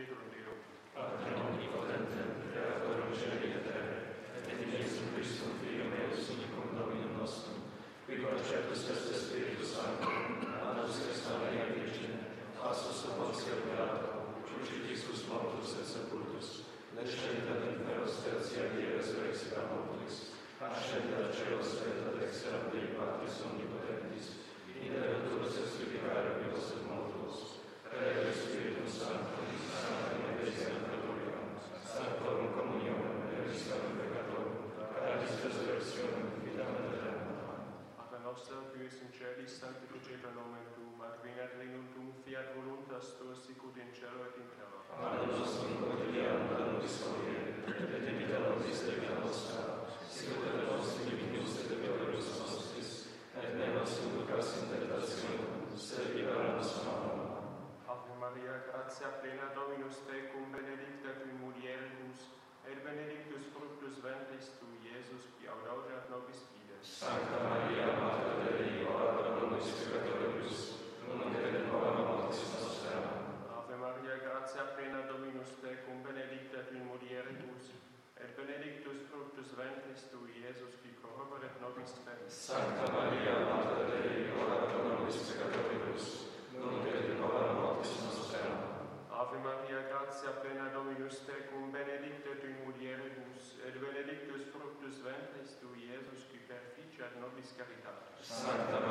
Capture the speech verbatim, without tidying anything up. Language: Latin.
seculum Deo. Pater omnipotentem, creatorum caeli et terrae, et in Iesum Christum Filium eius unicum Dominum nostrum, qui conceptus est Spiritus Sanctum, annus ex Maria Virgine, passus sub Pontia Pilato, crucifixus mortus et sepultus, descendit ad inferos tertia die resurrexita mortuis, ascendit ad caelos et ad dexteram Dei Patris omnipotentis, indeventurus explicar vivos et mortuos, per Spiritum Sanctum, Sanctam Ecclesiam Catholicam, Sanctorum Communionem, Episcopum Peccatorum, Caris Resurrectionem, Vitam Aeternam. Pater noster, qui es in celis, sanctificetur nomen tuum, adveniat regnum tuum, fiat voluntas tua sicut in cielo et in terra. Panem nostrum quotidianum da nobis hodie, et dimita nobis debita nostra, sicut et nos dimittibus et debitoribus nostris, et ne nos inducas in tentationem, sed libera nos a malo. Ave Maria, gratia plena Dominus tecum, benedicta tui mulieribus, et benedictus fructus ventris tui, Iesus, qui audaudeat nobis fides. Sancta Maria, Mater Dei, ora pro nobis peccatoribus, nunc et in hora mortis nostra. Ave Maria, gratia plena Dominus tecum, benedicta tui mulieribus, et benedictus fructus ventris tui, Iesus, qui corroboret nobis febis. Sancta Maria, Mater Dei, ora pro nobis peccatoribus, nunc et in hora mortis nostra. Ave Maria, gratia plena Dominus tecum, benedicta tui mulieribus, et benedictus fructus ventris tui, Iesus, qui perficiat nobis caritatis. Sancta